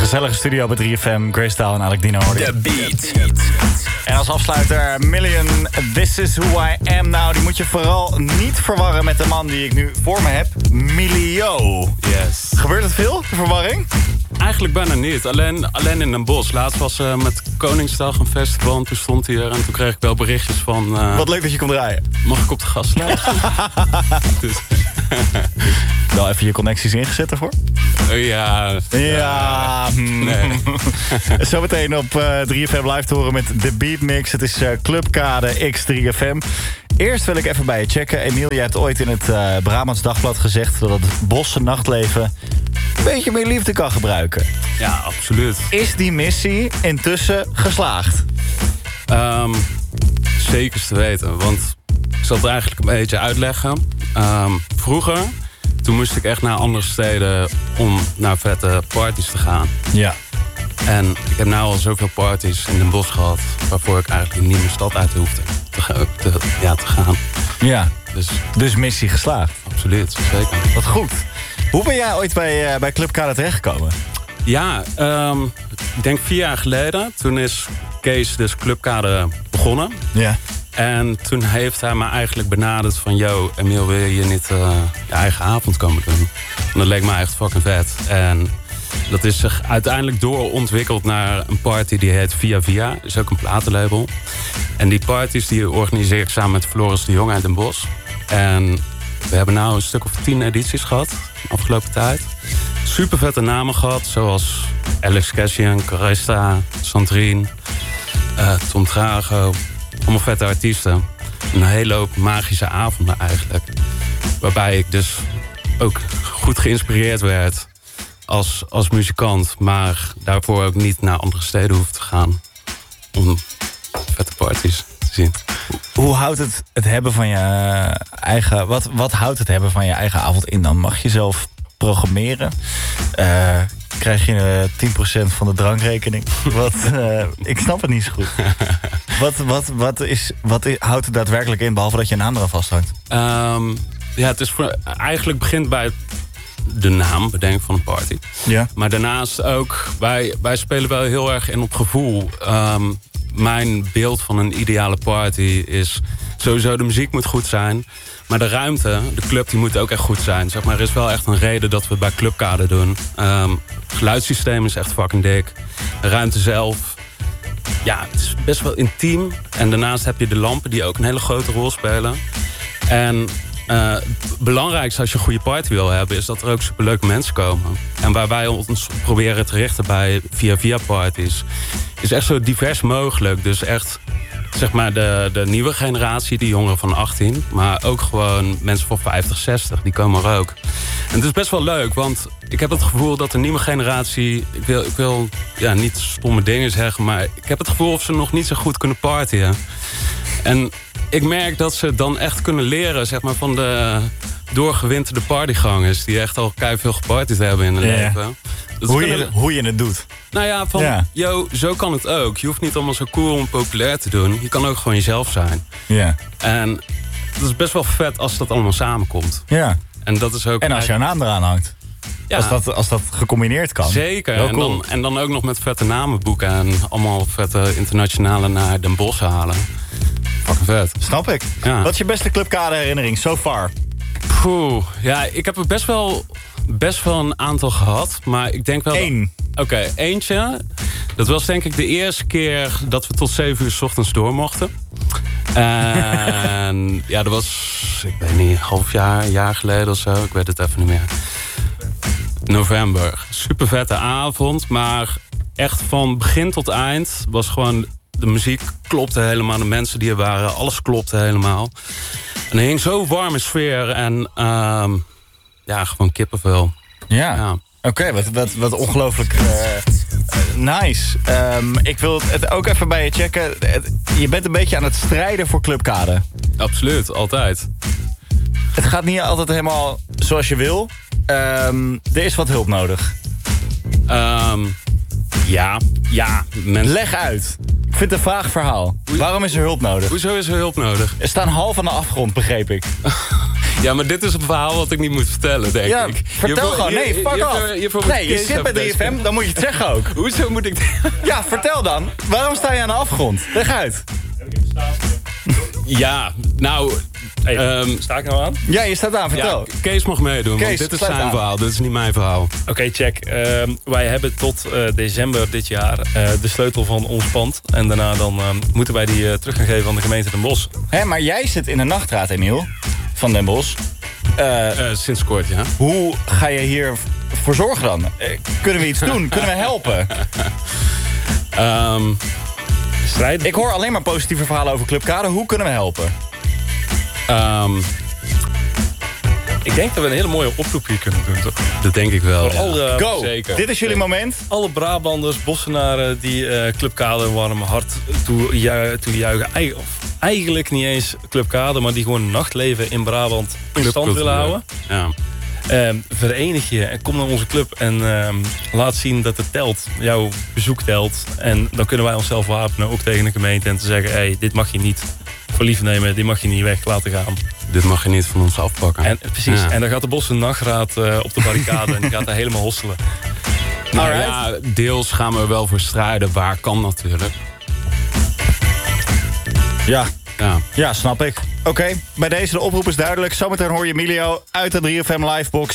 Gezellige studio bij 3FM, Grace Dahl en Alec Dino. The Beat. En als afsluiter Million, This Is Who I Am. Nou, die moet je vooral niet verwarren met de man die ik nu voor me heb. Milio. Yes. Gebeurt het veel, de verwarring? Eigenlijk bijna niet. Alleen in Den Bosch. Laatst was met Koningsdag een festival en toen stond hij er. En toen kreeg ik wel berichtjes van... Wat leuk dat je kon draaien. Mag ik op de gastlijst? Dus, wel even je connecties ingezet ervoor? ja. Ja. Nee. Zometeen op 3FM live te horen met The Beat Mix. Het is Clubkade X 3FM. Eerst wil ik even bij je checken. Emiel, jij hebt ooit in het Brabants Dagblad gezegd dat het bosse nachtleven een beetje meer liefde kan gebruiken. Ja, absoluut. Is die missie intussen geslaagd? Zeker te weten, want ik zal het eigenlijk een beetje uitleggen. Vroeger, toen moest ik echt naar andere steden om naar vette parties te gaan. Ja. En ik heb nu al zoveel parties in Den Bosch gehad, waarvoor ik eigenlijk niet meer stad uit hoefde te gaan. Ja, dus missie geslaagd. Absoluut, zeker. Wat goed. Hoe ben jij ooit bij Clubkade terechtgekomen? Ja, ik denk 4 jaar geleden. Toen is Kees dus Clubkade begonnen. Ja. En toen heeft hij me eigenlijk benaderd van... Yo, Emiel, wil je niet je eigen avond komen doen? En dat leek me echt fucking vet. En dat is zich uiteindelijk doorontwikkeld naar een party die heet Via Via. Dat is ook een platenlabel. En die parties die organiseer ik samen met Floris de Jong uit Den Bosch. En we hebben nu een stuk of 10 edities gehad de afgelopen tijd. Super vette namen gehad, zoals Alex Cassian, Caresta, Sandrine, Tom Trago. Allemaal vette artiesten. Een hele hoop magische avonden eigenlijk. Waarbij ik dus ook goed geïnspireerd werd als muzikant. Maar daarvoor ook niet naar andere steden hoef te gaan. Om vette parties te zien. Hoe houdt het hebben van je eigen... Wat houdt het hebben van je eigen avond in dan? Mag je zelf programmeren? Krijg je 10% van de drankrekening? Ik snap het niet zo goed. Wat houdt het daadwerkelijk in, behalve dat je een naam eraan vasthangt? Ja, het is eigenlijk begint bij de naam bedenken van een party. Ja. Maar daarnaast ook, wij spelen wel heel erg in op gevoel. Mijn beeld van een ideale party is sowieso de muziek moet goed zijn. Maar de ruimte, de club, die moet ook echt goed zijn. Zeg maar, er is wel echt een reden dat we het bij Clubkade doen. Het geluidssysteem is echt fucking dik. De ruimte zelf, ja, het is best wel intiem. En daarnaast heb je de lampen die ook een hele grote rol spelen. En het belangrijkste als je een goede party wil hebben... is dat er ook superleuke mensen komen. En waar wij ons proberen te richten bij Via parties... is echt zo divers mogelijk. Dus echt, zeg maar, de nieuwe generatie, die jongeren van 18... maar ook gewoon mensen van 50, 60, die komen er ook. En het is best wel leuk, want ik heb het gevoel dat de nieuwe generatie... Ik wil ja, niet stomme dingen zeggen, maar ik heb het gevoel of ze nog niet zo goed kunnen partyen. En ik merk dat ze dan echt kunnen leren, zeg maar, van de doorgewinterde partygangers... die echt al keiveel gepartied hebben in hun leven. Hoe je het doet. Nou ja, yo, zo kan het ook. Je hoeft niet allemaal zo cool en populair te doen. Je kan ook gewoon jezelf zijn. Ja. En het is best wel vet als dat allemaal samenkomt. Ja. En dat is ook... En als jouw naam eraan hangt. Ja. Als dat gecombineerd kan. Zeker. Cool. En dan ook nog met vette namen boeken... en allemaal vette internationale naar Den Bosch halen. Fucking vet. Snap ik. Ja. Wat is je beste Clubkade herinnering so far? Ja, ik heb er best wel een aantal gehad. Maar ik denk wel... Eén. Oké, eentje. Dat was denk ik de eerste keer dat we tot 7 uur 's ochtends door mochten. En ja, dat was, ik weet niet, een jaar geleden of zo. Ik weet het even niet meer. November. Super vette avond, maar echt van begin tot eind was gewoon... De muziek klopte helemaal, de mensen die er waren, alles klopte helemaal. En er hing zo'n warme sfeer en ja, gewoon kippenvel. Ja. Oké, wat ongelooflijk nice. Ik wil het ook even bij je checken. Je bent een beetje aan het strijden voor Clubkade. Absoluut, altijd. Het gaat niet altijd helemaal zoals je wil. Er is wat hulp nodig. Ja, mensen... Leg uit. Ik vind het een vaag verhaal. Waarom is er hulp nodig? Hoezo is er hulp nodig? Er staan half aan de afgrond, begreep ik. Ja, maar dit is een verhaal wat ik niet moet vertellen, denk Ja, ik. vertel gewoon. Nee, fuck off. Nee, je zit bij 3FM, dan moet je het zeggen ook. Hoezo moet ik... Ja, vertel dan. Waarom sta je aan de afgrond? Leg uit. Ja, nou... Sta ik nou aan? Ja, je staat aan. Vertel. Ja, Kees mag meedoen, Kees, want dit is sluit zijn aan. verhaal. Dit is niet mijn verhaal. Oké, check. Wij hebben tot december dit jaar de sleutel van ons pand. En daarna dan moeten wij die terug gaan geven aan de gemeente Den Bosch. Hé, maar jij zit in de nachtraad, Emiel, van Den Bosch. Sinds kort, ja. Hoe ga je hier voor zorgen dan? Kunnen we iets doen? Kunnen we helpen? Strijden. Ik hoor alleen maar positieve verhalen over Club Kade. Hoe kunnen we helpen? Ik denk dat we een hele mooie oproep hier kunnen doen, toch? Dat denk ik wel, Voor ja. alle, Go! zeker. Dit is jullie moment. alle Brabanders, Bossenaren die Club Kade een warm hart toejuichen. Eigenlijk niet eens Club Kade, maar die gewoon nachtleven in Brabant in stand willen houden. Ja. Verenig je en kom naar onze club en laat zien dat het telt. Jouw bezoek telt. En dan kunnen wij onszelf wapenen, ook tegen de gemeente. En te zeggen, hey, dit mag je niet voor lief nemen. Dit mag je niet weg laten gaan. Dit mag je niet van ons afpakken. En, precies. Ja. En dan gaat de Bosse Nachtraad op de barricade. En die gaat daar helemaal hosselen. Nou ja, deels gaan we er wel voor strijden. Waar kan natuurlijk. Ja, snap ik. Oké, bij deze de oproep is duidelijk. Zometeen hoor je Emilio uit de 3FM Livebox.